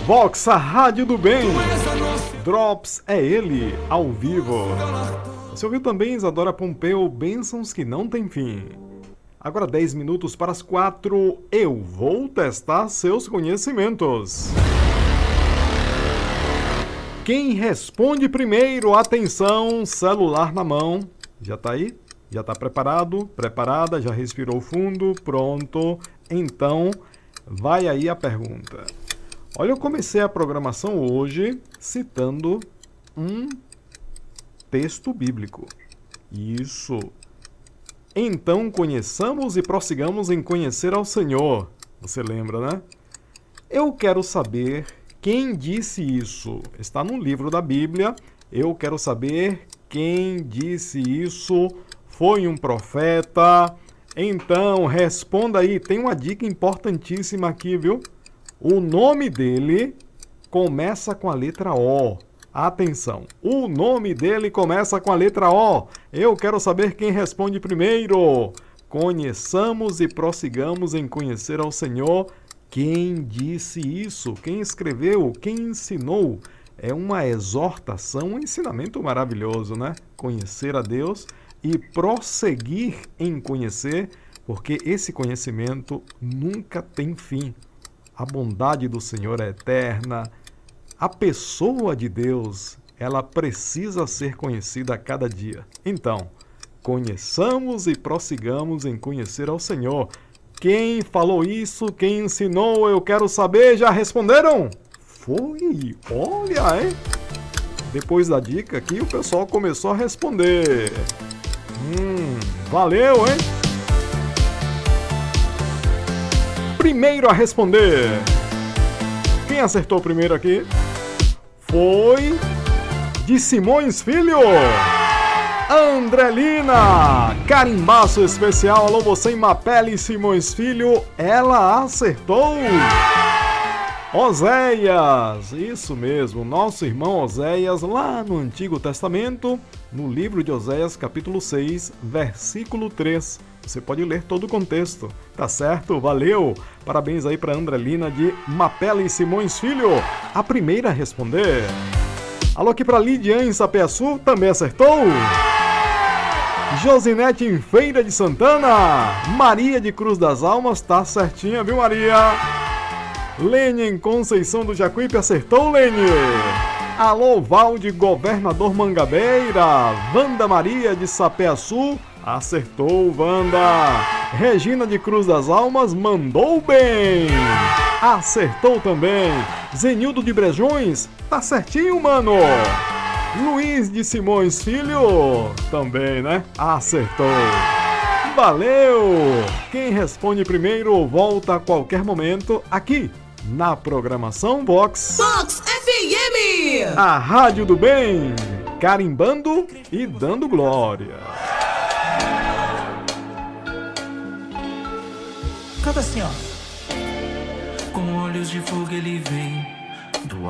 Vox, a rádio do bem. Drops é ele, ao vivo. Você ouviu também Isadora Pompeu, Bênçãos que não tem fim. Agora 10 minutos para as 4, eu vou testar seus conhecimentos. Quem responde primeiro, atenção, celular na mão. Já tá aí? Já tá preparado? Preparada? Já respirou fundo? Pronto. Então, vai aí a pergunta. Olha, eu comecei a programação hoje citando um texto bíblico. Isso. Então, conheçamos e prossigamos em conhecer ao Senhor. Você lembra, né? Eu quero saber quem disse isso. Está no livro da Bíblia. Eu quero saber quem disse isso. Foi um profeta? Então, responda aí. Tem uma dica importantíssima aqui, viu? O nome dele começa com a letra O. Atenção, o nome dele começa com a letra O. Eu quero saber quem responde primeiro. Conheçamos e prossigamos em conhecer ao Senhor. Quem disse isso? Quem escreveu? Quem ensinou? É uma exortação, um ensinamento maravilhoso, né? Conhecer a Deus e prosseguir em conhecer, porque esse conhecimento nunca tem fim. A bondade do Senhor é eterna. A pessoa de Deus, ela precisa ser conhecida a cada dia. Então, conheçamos e prossigamos em conhecer ao Senhor. Quem falou isso? Quem ensinou? Eu quero saber. Já responderam? Foi! Olha, hein? Depois da dica aqui, o pessoal começou a responder. Valeu, hein? Primeiro a responder. Quem acertou primeiro aqui? Foi de Simões Filho. Andrelina. Carimbaço especial. Alô, você em Mapele, Simões Filho. Ela acertou. Oséias. Isso mesmo. Nosso irmão Oséias, lá no Antigo Testamento, no livro de Oséias, capítulo 6, versículo 3. Você pode ler todo o contexto, tá certo? Valeu! Parabéns aí para Andrelina de Mapele Simões Filho, a primeira a responder. Alô aqui para Lidiane em Sapeaçu, também acertou? Josinete em Feira de Santana, Maria de Cruz das Almas, tá certinha, viu, Maria? Lene em Conceição do Jacuípe, acertou, Lene? Alô, Val de Governador Mangabeira, Wanda Maria de Sapeaçu, acertou, Wanda. Regina de Cruz das Almas mandou bem. Acertou também. Zenildo de Brejões, tá certinho, mano. Luiz de Simões Filho, também, né? Acertou. Valeu. Quem responde primeiro volta a qualquer momento aqui na programação Vox. Vox FM. A rádio do bem. Carimbando e dando glória. Canta assim, ó. Com olhos de fogo ele vem do